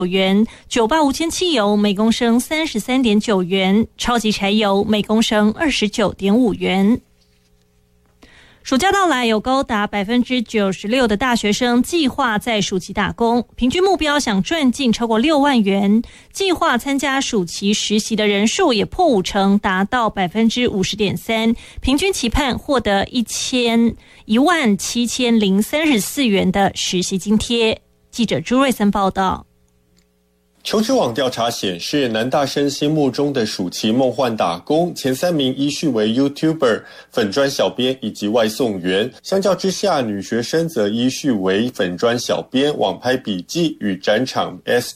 元，98无铅汽油每公升33.9元，超级柴油每公升29.5元。暑假到来，有高达96%的大学生计划在暑期打工，平均目标想赚进超过6万元。计划参加暑期实习的人数也破50%，达到50.3%，平均期盼获得17034元的实习津贴。记者朱瑞森报道。 求职网调查显示，男大生心目中的暑期梦幻打工前3名依序为 YouTuber、粉专小编以及外送员。相较之下，女学生则依序为粉专小编、网拍笔记与展场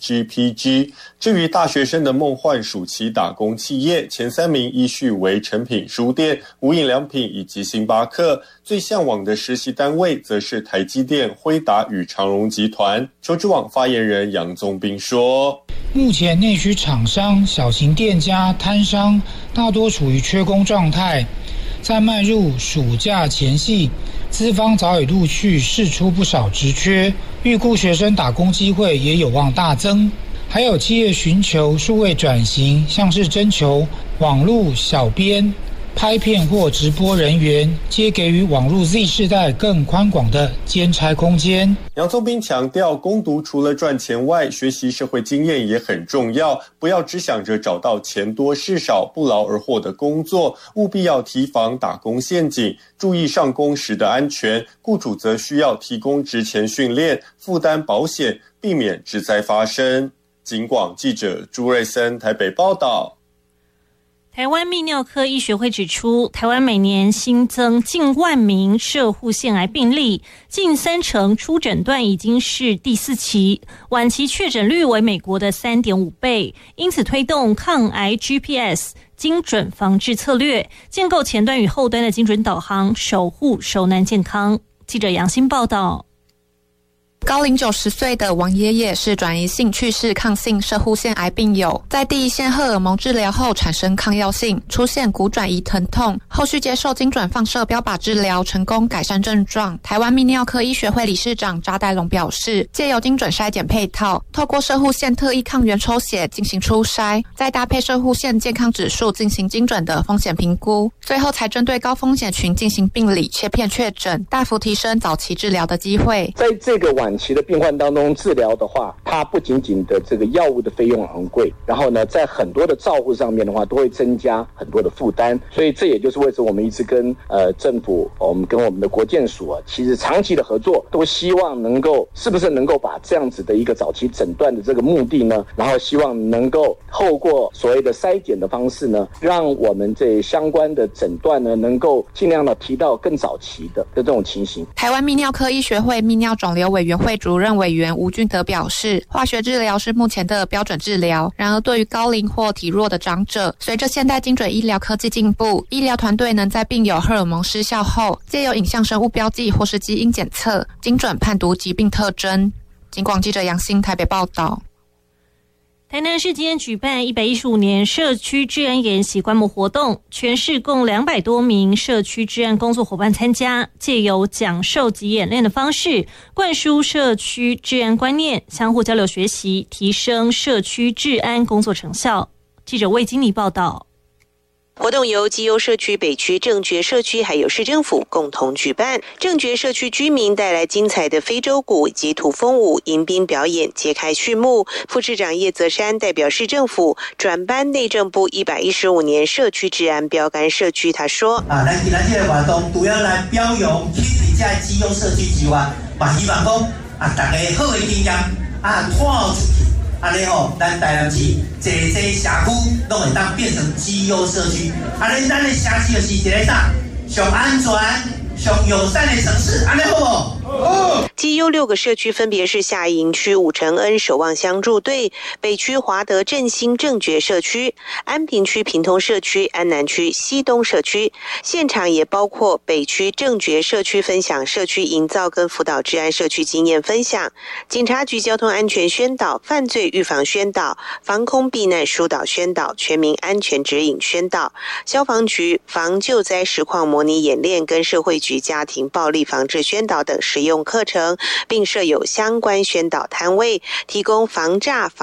SGPG。至于大学生的梦幻暑期打工企业，前3名依序为诚品书店、无印良品以及星巴克。最向往的实习单位则是台积电、辉达与长荣集团。求职网发言人杨宗斌说， 目前内需厂商、小型店家、摊商大多处于缺工状态，在迈入暑假前夕，资方早已陆续释出不少职缺，预估学生打工机会也有望大增。还有企业寻求数位转型，像是征求网络小编、拍片或直播人员，皆给予网络 Z 世代更宽广的兼差空间。 杨宗斌强调，工读除了赚钱外，学习社会经验也很重要，不要只想着找到钱多事少、不劳而获的工作，务必要提防打工陷阱，注意上工时的安全。雇主则需要提供职前训练，负担保险，避免职灾发生。警广记者朱瑞森台北报道。 台湾泌尿科医学会指出，台湾每年新增近1万名摄护腺癌病例，近30%初诊断已经是第4期，晚期确诊率为美国的3.5倍，因此推动抗癌 GPS 精准防治策略，建构前端与后端的精准导航，守护熟男健康。记者杨欣报道。 高龄90岁的王爷爷是转移性去势抗性摄护腺癌病友，在第一线荷尔蒙治疗后产生抗药性，出现骨转移疼痛，后续接受精准放射标靶治疗，成功改善症状。台湾泌尿科医学会理事长查代龙表示，借由精准筛检配套，透过摄护腺特异抗原抽血进行初筛，再搭配摄护腺健康指数进行精准的风险评估，最后才针对高风险群进行病理切片确诊，大幅提升早期治疗的机会。 在这个晚期的病患当中治疗的话，它不仅仅的这个药物的费用昂贵，然后呢，在很多的照护上面的话，都会增加很多的负担。所以这也就是为什么我们一直跟政府，我们跟我们的国健署啊，其实长期的合作，都希望能够是不是能够把这样子的一个早期诊断的这个目的呢，然后希望能够透过所谓的筛检的方式呢，让我们这相关的诊断呢，能够尽量的提到更早期的这种情形。 台湾泌尿科医学会泌尿肿瘤委员会主任委员吴俊德表示，化学治疗是目前的标准治疗，然而对于高龄或体弱的长者，随着现代精准医疗科技进步，医疗团队能在病友荷尔蒙失效后，借由影像生物标记或是基因检测，精准判读疾病特征。警广记者杨欣台北报道。 台南市今天举办115年社区治安研习观摩活动，全市共200多名社区治安工作伙伴参加，借由讲授及演练的方式，灌输社区治安观念，相互交流学习，提升社区治安工作成效。记者魏经理报道。 活动由基优社区、北区正觉社区还有市政府共同举办。正觉社区居民带来精彩的非洲鼓以及土风舞迎宾表演，揭开序幕。副市长叶泽山代表市政府转颁内政部115年社区治安标杆社区，他说： 咱今仔日的活动主要来表扬起伫这基优社区之外，嘛希望讲大家好的经验传出去。安尼吼，咱台南市社区拢会当变成基优社区，安尼咱的社区就是一个啥上安全、上友善的城市，安尼好不好？ 基优6个社区分别是下营区武承恩守望相助队、北区华德振兴正觉社区、安平区平通社区、安南区西东社区。现场也包括北区正觉社区分享社区营造跟辅导治安社区经验分享，警察局交通安全宣导、犯罪预防宣导、防空避难疏导宣导、全民安全指引宣导，消防局防救灾实况模拟演练跟社会局家庭暴力防治宣导等实用课程，并设有相关宣导摊位，提供防诈